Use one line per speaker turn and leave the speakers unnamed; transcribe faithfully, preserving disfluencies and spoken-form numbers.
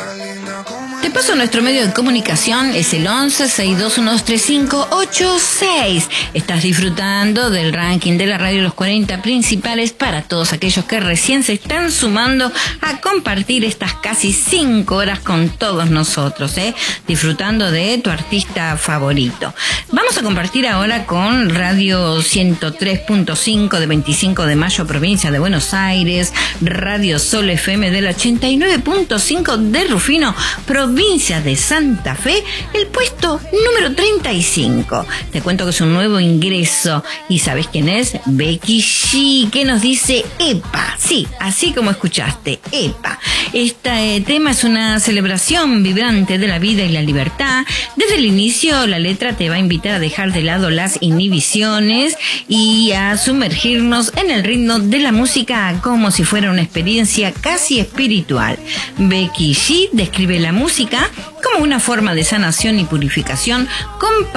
Te paso nuestro medio de comunicación, es el once, seis dos uno dos tres cinco ocho seis. Estás disfrutando del ranking de la radio Los cuarenta principales para todos aquellos que recién se están sumando a compartir estas casi cinco horas con todos nosotros, ¿eh? Disfrutando de tu artista favorito. Vamos a compartir ahora con Radio ciento tres punto cinco de veinticinco de mayo, provincia de Buenos Aires, Radio Sol F M del ochenta y nueve punto cinco de Rufino, provincia de Santa Fe, el puesto número treinta y cinco. Te cuento que es un nuevo ingreso y ¿sabes quién es? Becky G, que nos dice EPA. Sí, así como escuchaste, EPA. Este tema es una celebración vibrante de la vida y la libertad. Desde el inicio, la letra te va a invitar a dejar de lado las inhibiciones y a sumergirnos en el ritmo de la música como si fuera una experiencia casi espiritual. Becky G describe la música como una forma de sanación y purificación con